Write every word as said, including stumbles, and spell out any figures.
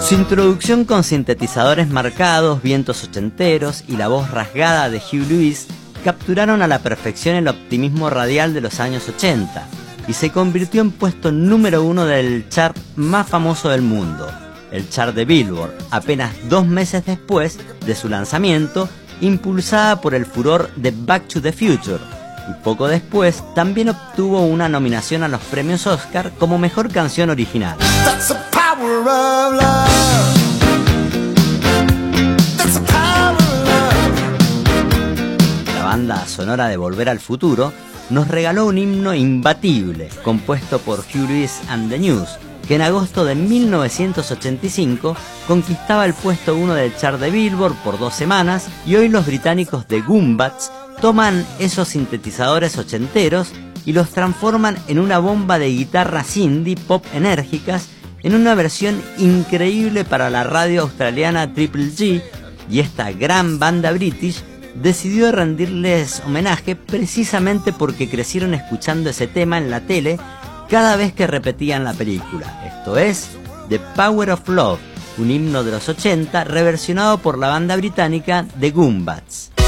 Su introducción con sintetizadores marcados, vientos ochenteros y la voz rasgada de Huey Lewis capturaron a la perfección el optimismo radial de los años ochenta y se convirtió en puesto número uno del chart más famoso del mundo, el chart de Billboard, apenas dos meses después de su lanzamiento, impulsada por el furor de Back to the Future, y poco después también obtuvo una nominación a los premios Oscar como mejor canción original. La banda sonora de Volver al Futuro nos regaló un himno imbatible, compuesto por Huey Lewis and the News, que en agosto de mil novecientos ochenta y cinco conquistaba el puesto uno del chart de Billboard por dos semanas, y hoy los británicos de Goombats toman esos sintetizadores ochenteros y los transforman en una bomba de guitarras indie pop enérgicas en una versión increíble para la radio australiana Triple G, y esta gran banda british decidió rendirles homenaje precisamente porque crecieron escuchando ese tema en la tele cada vez que repetían la película. Esto es The Power of Love, un himno de los ochenta reversionado por la banda británica The Goombats.